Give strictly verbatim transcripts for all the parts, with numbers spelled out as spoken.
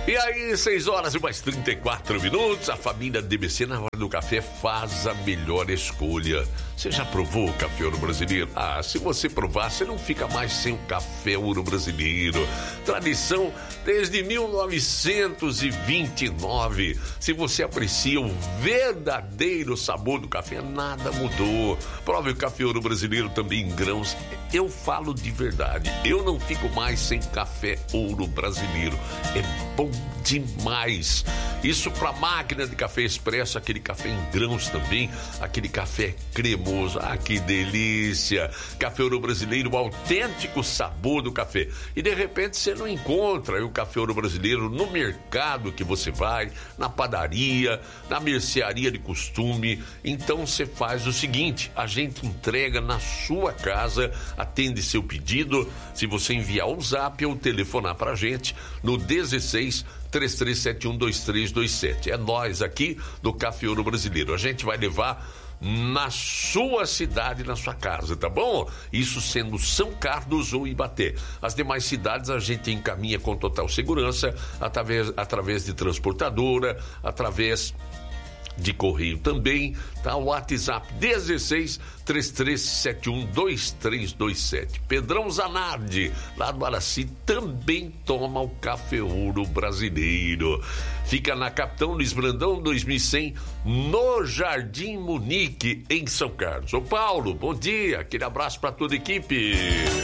E aí, seis horas e mais trinta e quatro minutos, a família D B C na hora do café faz a melhor escolha. Você já provou o café ouro brasileiro? Ah, se você provar, você não fica mais sem o café ouro brasileiro. Tradição desde mil novecentos e vinte e nove. Se você aprecia o verdadeiro sabor do café, nada mudou. Prove o café ouro brasileiro também em grãos. Eu falo de verdade, eu não fico mais sem café ouro brasileiro. É bom demais. Isso para máquina de café expresso, aquele café em grãos também, aquele café cremoso. Ah, que delícia! Café ouro brasileiro, o autêntico sabor do café. E de repente você não encontra o café ouro brasileiro no mercado que você vai, na padaria, na mercearia de costume. Então você faz o seguinte, a gente entrega na sua casa, atende seu pedido. Se você enviar o zap ou telefonar pra gente no dezesseis, três três sete um, dois três dois sete. É nós aqui do Café Ouro Brasileiro. A gente vai levar na sua cidade, na sua casa, tá bom? Isso sendo São Carlos ou Ibaté. As demais cidades a gente encaminha com total segurança, através, através de transportadora, através de correio também, tá? O WhatsApp dezesseis, três três sete um, dois três dois sete. Pedrão Zanardi, lá do Araci, também toma o café ouro brasileiro. Fica na Capitão Luiz Brandão dois mil e cem, no Jardim Munique, em São Carlos. Ô Paulo, bom dia, aquele abraço para toda a equipe.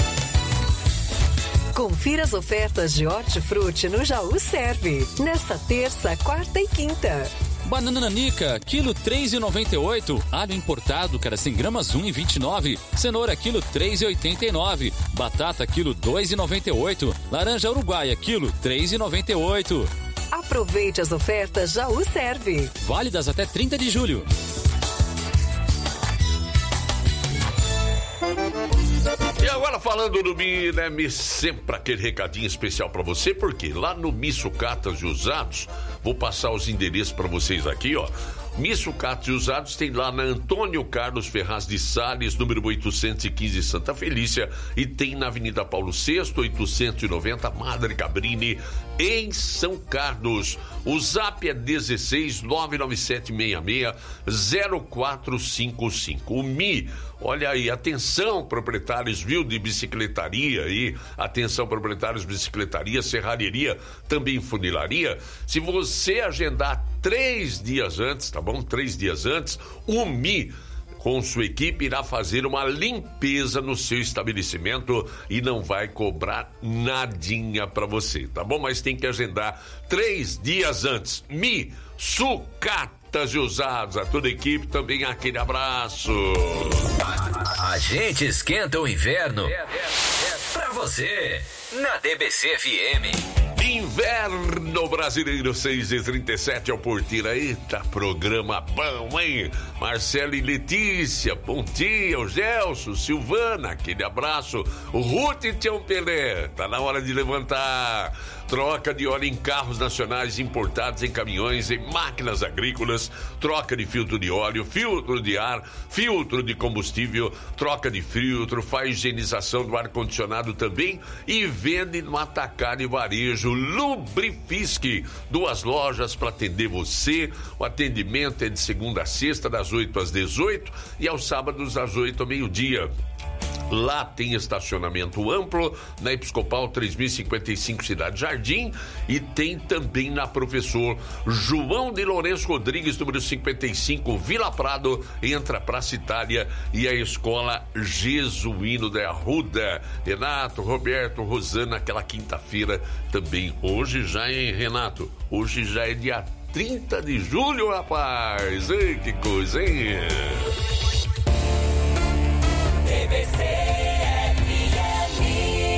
Confira as ofertas de Hortifruti no Jaú Serve, nesta terça, quarta e quinta. Banana nanica, quilo três e noventa e oito. Alho importado, cara, cem gramas, um e vinte e nove. Cenoura, quilo três e oitenta e nove. Batata, quilo dois e noventa e oito. Laranja uruguaia, quilo três e noventa e oito. Aproveite as ofertas Jaú Serve. Válidas até trinta de julho. E agora falando do Mi, né, Mi, sempre aquele recadinho especial pra você, porque lá no Mi Sucatas e Usados, vou passar os endereços pra vocês aqui, ó. Mi Sucatas e Usados tem lá na Antônio Carlos Ferraz de Sales, número oitocentos e quinze, Santa Felícia, e tem na Avenida Paulo sexto, oitocentos e noventa, Madre Cabrini, em São Carlos. O zap é dezesseis, nove nove sete seis seis, zero quatro cinco cinco. O Mi, olha aí, atenção proprietários, viu, de bicicletaria aí, atenção proprietários de bicicletaria, serralheria, também funilaria. Se você agendar três dias antes, tá bom? Três dias antes, o Mi, com sua equipe, irá fazer uma limpeza no seu estabelecimento e não vai cobrar nadinha pra você, tá bom? Mas tem que agendar três dias antes. Mi Sucatas e Usados, a toda a equipe também aquele abraço. A, a gente esquenta o inverno pra você na D B C F M. Inverno Brasileiro, seis e trinta e sete, é o Porteira. Eita, programa bom, hein? Marcelo e Letícia, bom dia. O Gelson, Silvana, aquele abraço. O Ruth e Tião Pelé, tá na hora de levantar. Troca de óleo em carros nacionais importados, em caminhões, em máquinas agrícolas, troca de filtro de óleo, filtro de ar, filtro de combustível, troca de filtro, faz higienização do ar-condicionado também e vende no atacado e varejo. Lubrifique, duas lojas para atender você. O atendimento é de segunda a sexta, das oito às dezoito e aos sábados às oito ao meio-dia. Lá tem estacionamento amplo, na Episcopal três mil e cinquenta e cinco, Cidade Jardim, e tem também na Professor João de Lourenço Rodrigues, número cinquenta e cinco, Vila Prado, entra Praça Itália e a Escola Jesuíno da Arruda. Renato, Roberto, Rosana, aquela quinta-feira também. Hoje já é, Renato, hoje já é dia trinta de julho, rapaz. Ei, que coisa, hein? D B C F M.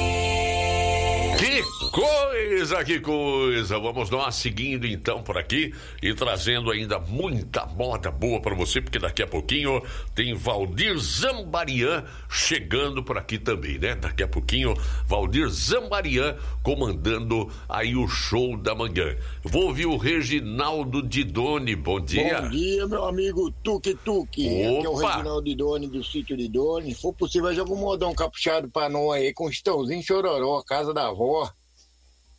Que coisa, que coisa. Vamos nós seguindo então por aqui e trazendo ainda muita moda boa para você, porque daqui a pouquinho tem Valdir Zambarian chegando por aqui também, né? Daqui a pouquinho, Valdir Zambarian comandando aí o show da manhã. Vou ouvir o Reginaldo Didoni. Bom dia. Bom dia, meu amigo Tuque Tuque. Aqui é o Reginaldo Didoni do sítio Didoni. Se for possível, já vou mandar um capuchado pra nós aí com Estãozinho Chororó, casa da avó.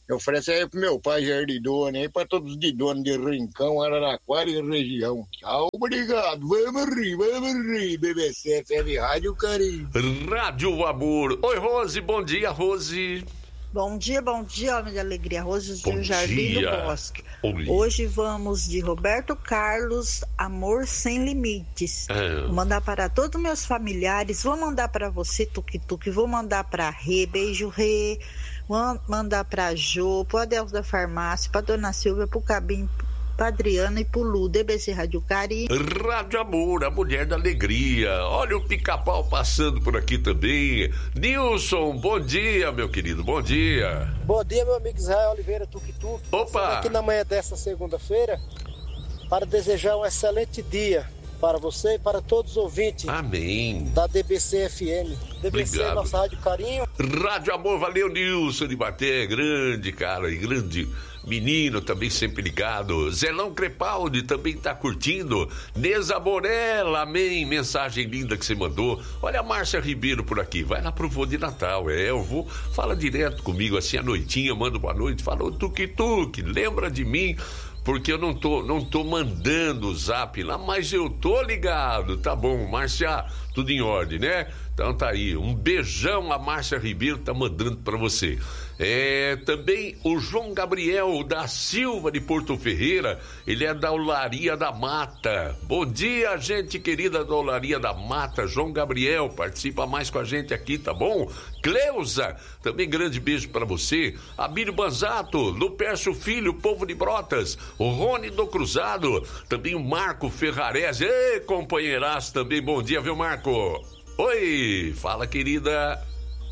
Oferece aí pro meu pai, Jair de Dona, aí pra todos de Dona de Rincão, Araraquara e região. Tchau, obrigado. Vamos rir, vamos rir. B B C F M Rádio Carinho. Rádio Amor. Oi, Rose, bom dia, Rose. Bom dia, bom dia, homem de alegria. Rose do Jardim dia. do Bosque. Oi. Hoje vamos de Roberto Carlos, Amor Sem Limites. Ah. Vou mandar para todos os meus familiares. Vou mandar para você, Tuque Tuque. Vou mandar para Rê, beijo Rê. Vou mandar para Jô, pro Adelso da Farmácia, para Dona Silvia, pro Cabim, pra Adriana e pro Lu, D B C Rádio Carinho. Rádio Amor, a mulher da alegria. Olha o Pica-Pau passando por aqui também. Nilson, bom dia, meu querido, bom dia. Bom dia, meu amigo Israel Oliveira, Tuque Tuque. Opa! Estamos aqui na manhã desta segunda-feira para desejar um excelente dia para você e para todos os ouvintes. Amém. Da D B C F M. D B C, Obrigado. nossa Rádio Carinho. Rádio Amor, valeu, Nilson de Baté, grande cara, e grande menino, também sempre ligado. Zelão Crepaldi também tá curtindo. Neza Borella, amém, mensagem linda que você mandou. Olha a Márcia Ribeiro por aqui, vai lá pro vô de Natal, é, eu vou, fala direto comigo, assim, à noitinha, manda boa noite, fala, ô Tuque Tuque, lembra de mim? Porque eu não tô, não tô mandando o zap lá, mas eu tô ligado, tá bom, Márcia, tudo em ordem, né? Então tá aí, um beijão, a Márcia Ribeiro tá mandando pra você. É, também o João Gabriel da Silva de Porto Ferreira, ele é da Olaria da Mata. Bom dia, gente querida da Olaria da Mata, João Gabriel, participa mais com a gente aqui, tá bom? Cleusa, também grande beijo pra você. Abílio Banzato, Lupercio Filho, Povo de Brotas, o Rony do Cruzado, também o Marco Ferrarese, ei, companheiraço também, bom dia, viu, Marco? Oi, fala, querida.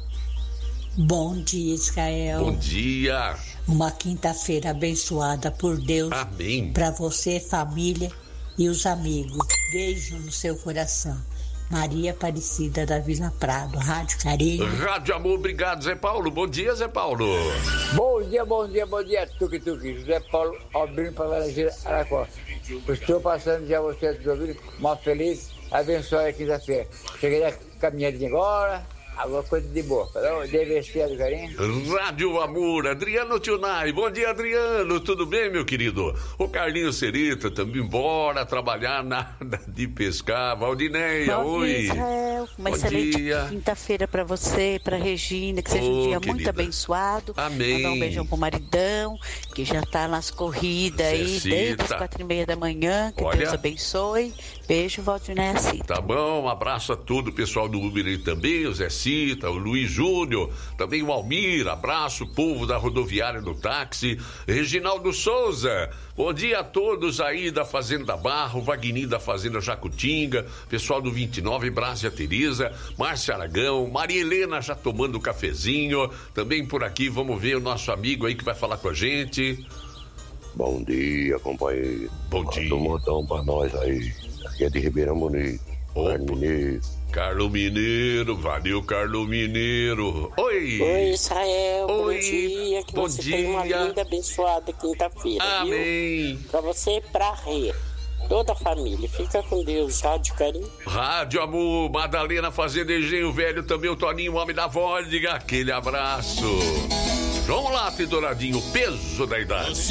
Bom dia, Israel. Bom dia. Uma quinta-feira abençoada por Deus. Amém. Para você, família e os amigos. Beijo no seu coração. Maria Aparecida da Vila Prado, Rádio Carinho. Rádio Amor, obrigado, Zé Paulo. Bom dia, Zé Paulo. Bom dia, bom dia, bom dia, Tuque Tuque. Zé Paulo, Albino para Laranjeira, Aracosta. Estou passando já vocês dos ouvidos, muito feliz, abençoe a quinta-feira. Cheguei caminhadinha agora. Alguma coisa de boa. Deve ser do carinho. Rádio Amor, Adriano Tunai. Bom dia, Adriano. Tudo bem, meu querido? O Carlinhos Serita também, bora trabalhar nada de pescar. Valdineia, Bom oi. Dia, Israel. Uma Bom excelente dia. quinta-feira pra você, pra Regina, que seja Ô, um dia querida. muito abençoado. Amém. Mandar um beijão pro maridão, que já tá nas corridas aí, Cecita. desde as quatro e meia da manhã. Que Olha. Deus abençoe. Beijo, Valdineia Cita. Tá bom, um abraço a todo o pessoal do Uber aí também, o Zé Cita, o Luiz Júnior, também o Almir, abraço, povo da rodoviária do táxi, Reginaldo Souza, bom dia a todos aí da Fazenda Barro, Vagninho da Fazenda Jacutinga, pessoal do vinte e nove, Brásia Teresa, Márcia Aragão, Maria Helena já tomando um cafezinho, também por aqui, vamos ver o nosso amigo aí que vai falar com a gente. Bom dia, companheiro. Bom dia. Manda um montão pra nós aí. Aqui é de Ribeirão Bonito. Carlos Mineiro. Carlos Mineiro, valeu, Carlos Mineiro. Oi! Oi, Israel, Oi. bom dia. Que Bom você dia. tenha uma linda, abençoada quinta-feira, Amém. viu? Pra você e pra Rê. Toda a família. Fica com Deus, Rádio Carinho. Rádio Amor, Madalena Fazenda Engenho Velho, também o Toninho, homem da vodka. Aquele abraço. Vamos lá, Douradinho, peso da idade.